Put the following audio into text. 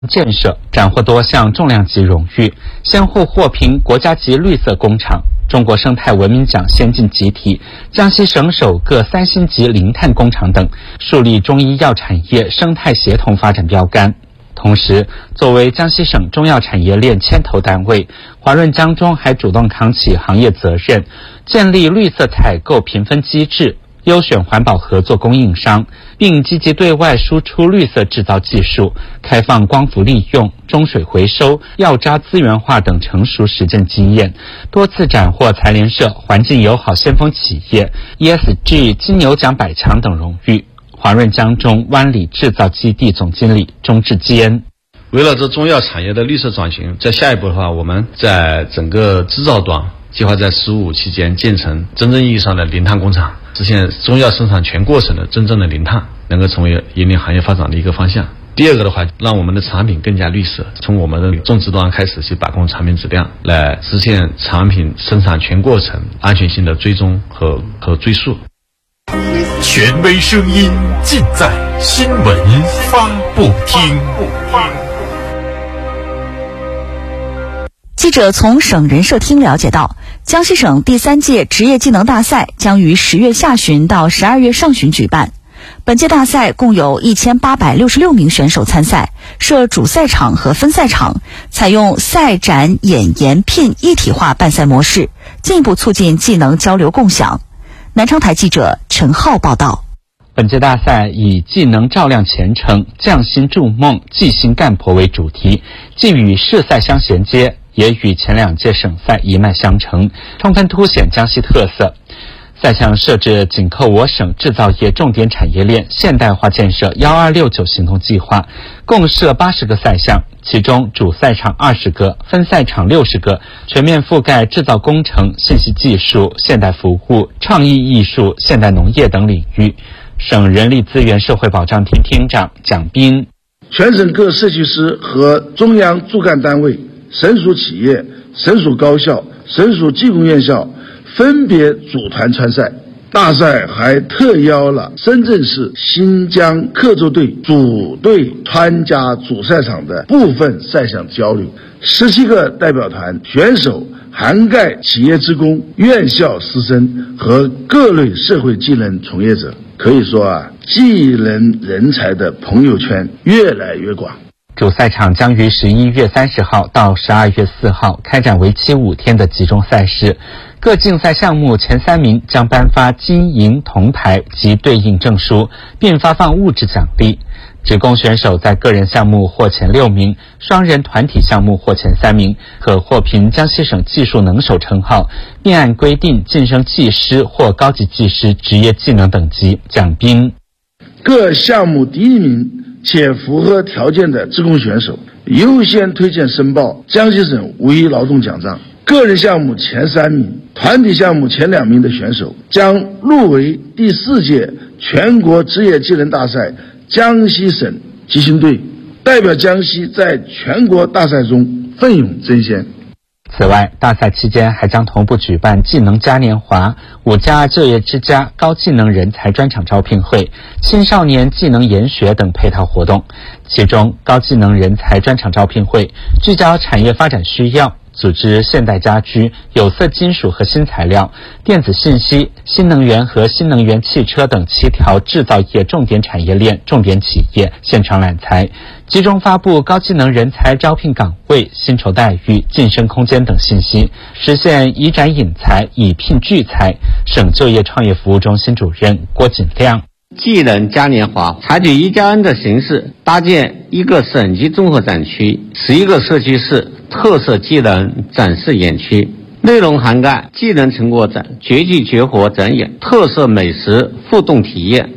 建设斩获多项重量级荣誉，先后获评国家级绿色工厂、中国生态文明奖先进集体、江西省首个3星级零碳工厂等，树立中医药产业生态协同发展标杆。同时，作为江西省中药产业链牵头单位，华润江中还主动扛起行业责任，建立绿色采购评分机制，优选环保合作供应商，并积极对外输出绿色制造技术，开放光伏利用、中水回收、药渣资源化等成熟实践经验，多次斩获财联社环境友好先锋企业、ESG 金牛奖100强等荣誉。华润江中湾里制造基地总经理钟志坚： 为了这中药产业的绿色转型，在下一步的话，我们在整个制造端计划在15期间建成真正意义上的零碳工厂，实现中药生产全过程的真正的零碳，能够成为引领行业发展的一个方向。第二个的话，让我们的产品更加绿色，从我们的种植端开始去把控产品质量，来实现产品生产全过程安全性的追踪和追溯。 权威声音尽在新闻发布厅。 记者从省人社厅了解到，江西省第3届职业技能大赛将于10月下旬到12月上旬举办。本届大赛共有1866名选手参赛，设主赛场和分赛场，采用赛展演研聘一体化办赛模式，进一步促进技能交流共享。南昌台记者陈浩报道。 本届大赛以技能照亮前程、匠心筑梦、技兴干婆为主题，既与市赛相衔接，也与前2届省赛一脉相承，充分凸显江西特色。赛项设置紧扣我省制造业重点产业链现代化建设1269行动计划，共设80个赛项，其中主赛场20个，分赛场60个，全面覆盖制造工程、信息技术、现代服务、创意艺术、现代农业等领域。省人力资源社会保障厅厅长蒋斌： 全省各社区师和中央驻干单位、省属企业、省属高校、省属技工院校分别组团参赛。大赛还特邀了深圳市新疆克州队组队参加主赛场的部分赛项交流。17个代表团选手涵盖企业职工、院校师生和各类社会技能从业者。可以说技能人才的朋友圈越来越广。 主赛场将于11月30号到12月4号开展为期5天的集中赛事，各竞赛项目前3名将颁发金银铜牌及对应证书，并发放物质奖励。职工选手在个人项目获前6名，双人团体项目获前3名，可获评江西省技术能手称号，并按规定晋升技师或高级技师职业技能等级。蒋斌： 各项目第1名且符合条件的职工选手优先推荐申报江西省五一劳动奖章，个人项目前3名、团体项目前2名的选手将入围第4届全国职业技能大赛江西省集训队，代表江西在全国大赛中奋勇争先。 此外，大赛期间还将同步举办技能嘉年华、5加2就业之家高技能人才专场招聘会、青少年技能研学等配套活动。其中，高技能人才专场招聘会聚焦产业发展需要，组织现代家居、有色金属和新材料、电子信息、新能源和新能源汽车等7条制造业重点产业链重点企业现场揽才，集中发布高技能人才招聘岗位、薪酬待遇、晋升空间等信息，实现以展引才、以聘聚才。省就业创业服务中心主任郭锦亮： 技能嘉年华采取1加N的形式，搭建1个省级综合展区、11个社区市特色技能展示演区，内容涵盖技能成果展、绝技绝活展演、特色美食互动体验、